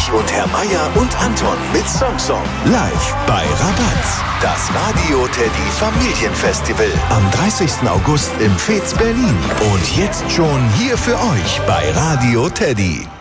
Erich und Herr Meier und Anton mit Song live bei Rabatz. Das Radio Teddy Familienfestival am 30. August im Fez Berlin. Und jetzt schon hier für euch bei Radio Teddy.